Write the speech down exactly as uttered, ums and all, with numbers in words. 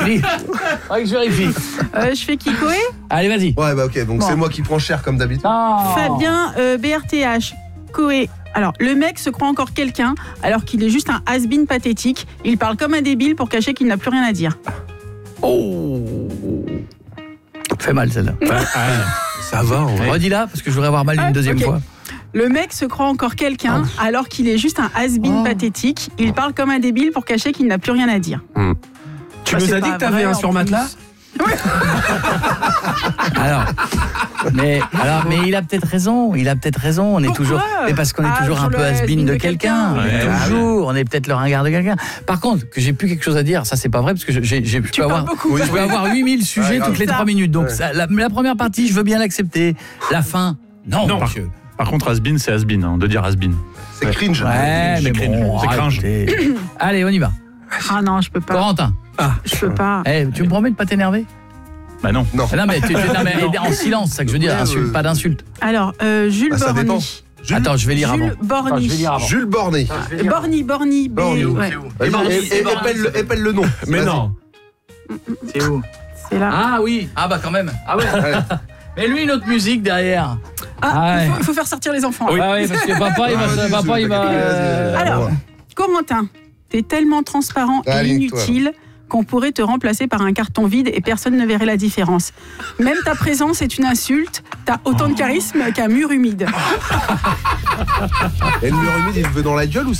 vérifie. Faudrait que je vérifie. Euh, je fais Kikoé. Allez, vas-y. Ouais, bah ok, donc Bon. c'est moi qui prends cher comme d'habitude. Non. Fabien, euh, B R T H. Koé. Alors, le mec se croit encore quelqu'un alors qu'il est juste un has-been pathétique. Il parle comme un débile pour cacher qu'il n'a plus rien à dire. Oh. Fait mal celle-là. Ça va, en vrai. Redis-la parce que je voudrais avoir mal une Ah, deuxième ok. fois. Le mec se croit encore quelqu'un alors qu'il est juste un has-been Oh. pathétique. Il parle comme un débile pour cacher qu'il n'a plus rien à dire. Tu Bah, nous c'est as dit pas que t'avais vrai, un en surmatelas? Alors, mais, alors, mais il a peut-être raison. Il a peut-être raison. On est Pourquoi toujours. Mais parce qu'on est Ah, toujours sur un le peu has-been has-been de de quelqu'un. quelqu'un. Mais Ouais. toujours. On est peut-être le ringard de quelqu'un. Par contre, que j'ai plus quelque chose à dire, ça c'est pas vrai parce que je, j'ai, j'ai, je Tu peux parles avoir, beaucoup. Oui, je peux avoir huit mille sujets Ouais, grave. toutes les Ça. trois minutes. Donc Ouais. ça, la, la première partie, je veux bien l'accepter. La fin, non, Non. monsieur. Par contre, has-been, c'est has-been, hein, de dire has-been. C'est cringe. Ouais, mais cringe. bon, C'est cringe. arrêtez. Allez, on y va. Ah non, je peux pas. Corentin, Je peux pas. eh, tu me promets de pas t'énerver? Bah non. Non. Ah non, mais, tu, tu- non, mais en silence, c'est ça que je veux dire. Ouais, Insulte, euh, pas d'insulte. Alors, euh, Jules Bah, ça dépend. Borny. Jules, Attends, je vais lire avant. Jules Borny. Jules Borné. Borny, Borny. B- Borny, ouais. Vas-y, Borny, et- et- épelle le- épelle le nom. Mais Vas-y. non. C'est où? C'est là. Ah oui. Ah bah quand même. Ah ouais. Ouais. Mais lui, une autre musique derrière. Ah, Ah ouais. il, faut, il faut faire sortir les enfants. Ah oui, parce que papa, il va, Ah, vas-y, papa, il va. vas-y, euh, vas-y. Alors, Ouais. Corentin, t'es tellement transparent et Allez, toi, inutile qu'on pourrait te remplacer par un carton vide et personne ne verrait la différence. Même ta présence est une insulte. T'as autant de charisme qu'un mur humide. Et le mur humide, il veut dans la gueule ou